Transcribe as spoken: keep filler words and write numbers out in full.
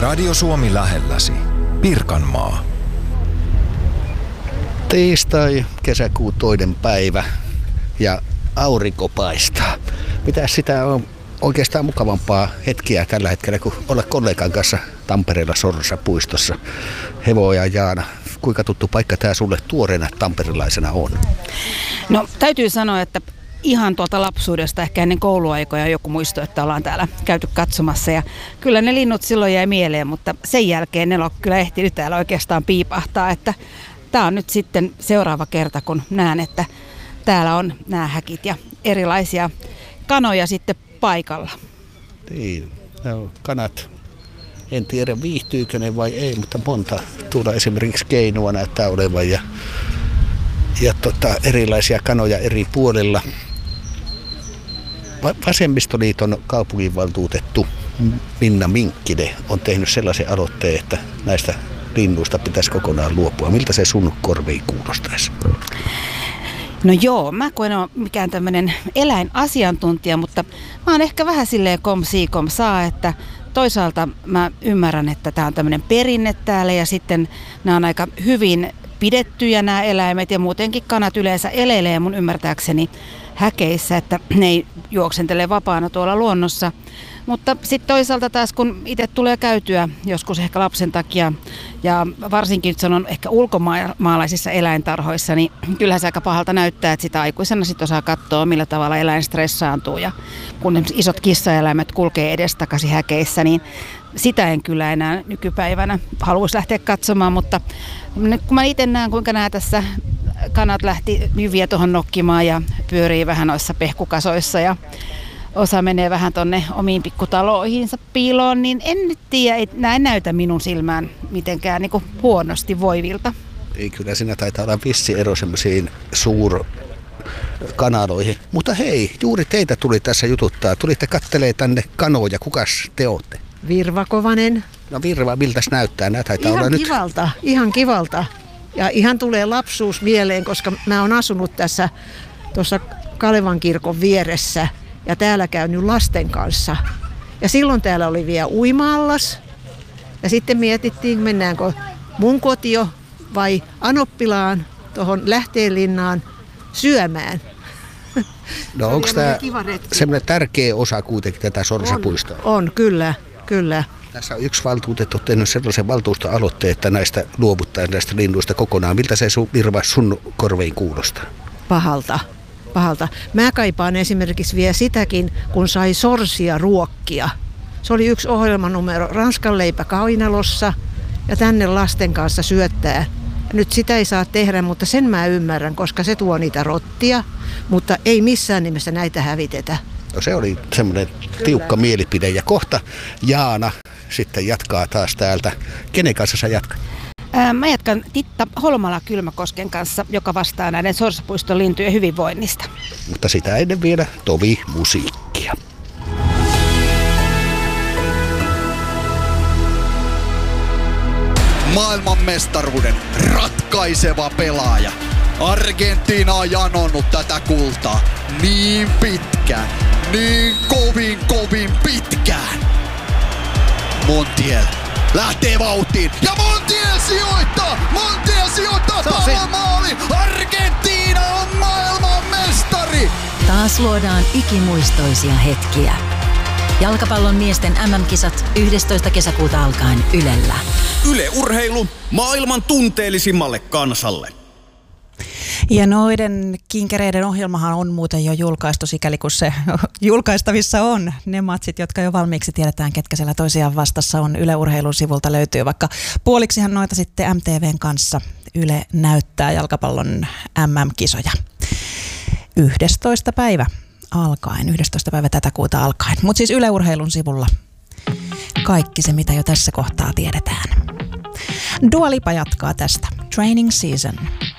Radio Suomi lähelläsi. Pirkanmaa. Tiistai, kesäkuun toinen päivä ja aurinko paistaa. Mitäs sitä on oikeastaan mukavampaa hetkiä tällä hetkellä, kun olla kollegan kanssa Tampereella Sorsa puistossa. Hevo ja Jaana, kuinka tuttu paikka tämä sulle tuoreena tamperilaisena on? No täytyy sanoa, että ihan tuolta lapsuudesta, ehkä ennen kouluaikoja joku muisto, että ollaan täällä käyty katsomassa. Ja kyllä ne linnut silloin jäi mieleen, mutta sen jälkeen ne on kyllä ehtinyt täällä oikeastaan piipahtaa. Että tämä on nyt sitten seuraava kerta, kun näen, että täällä on nämä häkit ja erilaisia kanoja sitten paikalla. Niin, no, kanat. En tiedä viihtyykö ne vai ei, mutta monta tuolla esimerkiksi keinua näyttää olevan ja, ja tota, erilaisia kanoja eri puolilla. Vasemmistoliiton kaupunginvaltuutettu Minna Minkkinen on tehnyt sellaisen aloitteen, että näistä linnuista pitäisi kokonaan luopua. Miltä se sun korviin kuulostaisi? No joo, mä kun en ole mikään tämmöinen eläinasiantuntija, mutta mä oon ehkä vähän silleen kom si kom saa, että toisaalta mä ymmärrän, että tää on tämmöinen perinne täällä ja sitten nämä on aika hyvin pidettyjä nämä eläimet ja muutenkin kanat yleensä elelee mun ymmärtääkseni häkeissä, että ne ei juoksentele vapaana tuolla luonnossa. Mutta sitten toisaalta taas kun itse tulee käytyä joskus ehkä lapsen takia ja varsinkin sanon ehkä ulkomaalaisissa eläintarhoissa, niin kyllähän se aika pahalta näyttää, että sitä aikuisena sitten osaa katsoa, millä tavalla eläin stressaantuu. Ja kun isot kissaeläimet kulkee edestakaisin häkeissä, niin sitä en kyllä enää nykypäivänä haluaisi lähteä katsomaan, mutta kun mä itse näen, kuinka nämä tässä kanat lähti jyviä tuohon nokkimaan ja pyörii vähän noissa pehkukasoissa ja osa menee vähän tonne omiin pikkutaloihinsa piiloon, niin en nyt tiedä, ei näin näytä minun silmään mitenkään niin kuin huonosti voivilta. Ei, kyllä siinä taitaa olla vissi ero semmoisiin suurkanaloihin. Mutta hei, juuri teitä tuli tässä jututtaa. Tulitte kattelee tänne kanoja. Kukas te ootte? Virva Kovanen. No Virva, miltäs näyttää? Nää taitaa ihan olla kivalta, nyt. ihan kivalta. Ja ihan tulee lapsuus mieleen, koska mä oon asunut tässä tuossa Kalevan kirkon vieressä. Ja täällä käynyt lasten kanssa. Ja silloin täällä oli vielä uima-allas. Ja sitten mietittiin, mennäänkö mun kotio vai Anoppilaan tuohon Lähteenlinnaan syömään. No onko tämä semmoinen tärkeä osa kuitenkin tätä Sorsapuistoa? On, on, kyllä, kyllä. Tässä on yksi valtuutettu tehnyt sellaisen valtuustoaloitteen, että näistä luovuttaa näistä linnuista kokonaan. Miltä se sun, Virva, sun korveiin kuulostaa? Pahalta. Pahalta. Mä kaipaan esimerkiksi vielä sitäkin, kun sai sorsia ruokkia. Se oli yksi ohjelmanumero Ranskan leipä kainalossa ja tänne lasten kanssa syöttää. Nyt sitä ei saa tehdä, mutta sen mä ymmärrän, koska se tuo niitä rottia, mutta ei missään nimessä näitä hävitetä. No se oli semmoinen tiukka mielipide ja kohta Jaana sitten jatkaa taas täältä. Kenen kanssa sä jatkat? Mä jatkan Titta Holmala-Kylmäkosken kanssa, joka vastaa näiden Sorsapuiston lintujen hyvinvoinnista. Mutta sitä ennen vielä tovi musiikkia. Maailmanmestaruuden ratkaiseva pelaaja. Argentiina on janonnut tätä kultaa niin pitkään, niin kovin kovin pitkään. Montiel lähtee vauhtiin ja Montiel sijoittaa! Montiel sijoittaa palomaali! Argentiina on maailmanmestari! Taas luodaan ikimuistoisia hetkiä. Jalkapallon miesten äm äm-kisat yhdestoista kesäkuuta alkaen Ylellä. Yle Urheilu maailman tunteellisimmalle kansalle. Ja noiden kinkereiden ohjelmahan on muuten jo julkaistu, sikäli kun se julkaistavissa on. Ne matsit, jotka jo valmiiksi tiedetään, ketkä siellä toisiaan vastassa on. Yle Urheilun sivulta löytyy, vaikka puoliksihan noita sitten M T V:n kanssa Yle näyttää jalkapallon äm äm-kisoja. yhdestoista päivä alkaen, yhdestoista päivä tätä kuuta alkaen. Mutta siis Yle Urheilun sivulla kaikki se, mitä jo tässä kohtaa tiedetään. Dua Lipa jatkaa tästä. Training Season.